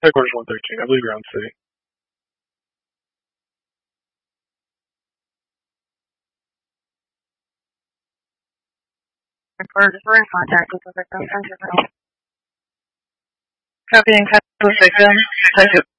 Headquarters 113. I believe you're on city. We're in contact with the victim. Copy and cut the victim.